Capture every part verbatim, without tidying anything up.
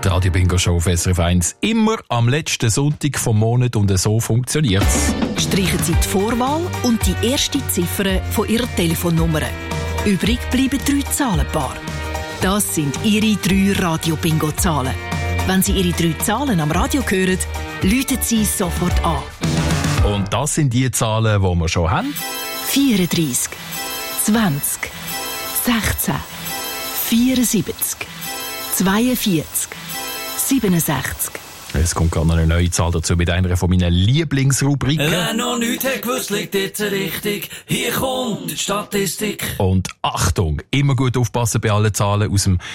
Die Radio Bingo Show auf S R F eins. Immer am letzten Sonntag vom Monat und so funktioniert's. Streichen Sie die Vorwahl und die erste Ziffer von Ihrer Telefonnummer. Übrig bleiben drei Zahlenpaare. Das sind Ihre drei Radio-Bingo-Zahlen. Wenn Sie Ihre drei Zahlen am Radio hören, läuten Sie sofort an. Und das sind die Zahlen, die wir schon haben. vierunddreissig, zwanzig, sechzehn, vierundsiebzig, zweiundvierzig, siebenundsechzig. Es kommt gerade noch eine neue Zahl dazu mit einer von meinen Lieblingsrubriken. Wer noch nichts hat gewusst, liegt jetzt richtig. Hier kommt die Statistik. Und Achtung, immer gut aufpassen bei allen Zahlen aus dem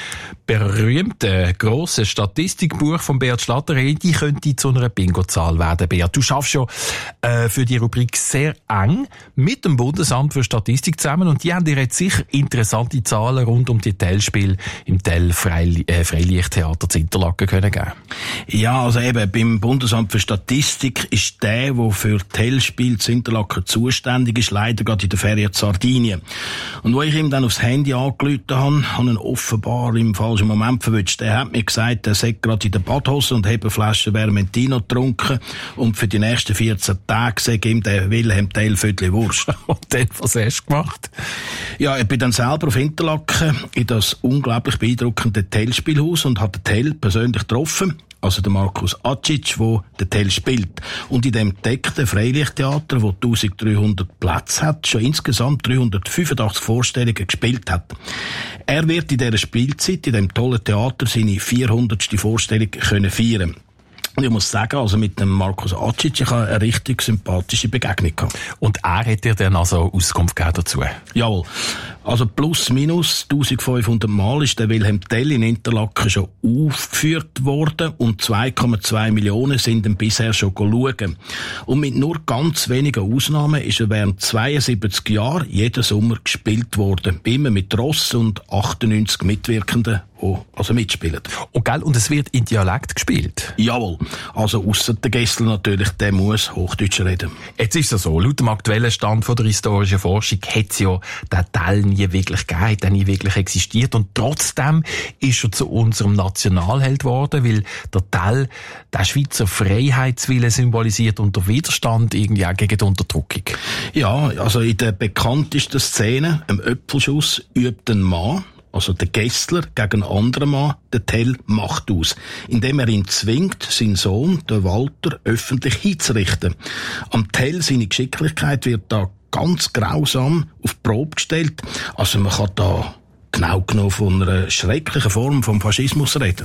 berühmten, grossen Statistikbuch von Beat Schlatter. Die könnte zu einer Bingo-Zahl werden, Beat. Du schaffst ja äh, für die Rubrik sehr eng mit dem Bundesamt für Statistik zusammen und die haben dir jetzt sicher interessante Zahlen rund um die Tellspiele im Tell Freili- äh, Freilichttheater zu Interlaken können geben. Ja, also eben, beim Bundesamt für Statistik ist der, der für Tellspiel zu Interlaken zuständig ist, leider gerade in der Ferien zu Sardinien. Und wo ich ihm dann aufs Handy angerufen habe, habe ihn offenbar im falschen Moment verwünscht. Er hat mir gesagt, er sei gerade in der Badhose und habe eine Flasche Vermentino getrunken und für die nächsten vierzehn Tage sei ihm der Wilhelm Tell Viertel Wurst. Und dann, was hast du gemacht? Ja, ich bin dann selber auf Interlaken in das unglaublich beeindruckende Tellspielhaus und habe den Tell persönlich getroffen. Also der Markus Acic, der den Tell spielt. Und in dem gedeckten Freilichttheater, das eintausenddreihundert Plätze hat, schon insgesamt dreihundertfünfundachtzig Vorstellungen gespielt hat. Er wird in dieser Spielzeit, in dem tollen Theater, seine vierhundertste Vorstellung können feiern. Und ich muss sagen, also mit dem Markus Acic, ich habe eine richtig sympathische Begegnung gehabt. Und er hat dir dann also Auskunft gegeben dazu? Jawohl. Also plus minus eintausendfünfhundert Mal ist der Wilhelm Tell in Interlaken schon aufgeführt worden und zwei Komma zwei Millionen sind ihn bisher schon schauen. Und mit nur ganz wenigen Ausnahmen ist er während zweiundsiebzig Jahren jeden Sommer gespielt worden. Immer mit Ross und achtundneunzig Mitwirkenden, die also mitspielen. Und, gell, und es wird in Dialekt gespielt? Jawohl. Also ausser der Gessler natürlich, der muss Hochdeutsch reden. Jetzt ist es so, laut dem aktuellen Stand von der historischen Forschung hat es ja den Tell nie wirklich gegeben, hat nie wirklich existiert und trotzdem ist er zu unserem Nationalheld geworden, weil der Tell den Schweizer Freiheitswillen symbolisiert und der Widerstand irgendwie auch gegen die Unterdrückung. Ja, also in der bekanntesten Szene, im Öpfelschuss, übt ein Mann, also der Gessler, gegen einen anderen Mann, den Tell Macht aus, indem er ihn zwingt, seinen Sohn, den Walter, öffentlich hinzurichten. Am Tell, seine Geschicklichkeit wird da ganz grausam auf die Probe gestellt. Also man kann da genau genommen von einer schrecklichen Form vom Faschismus reden.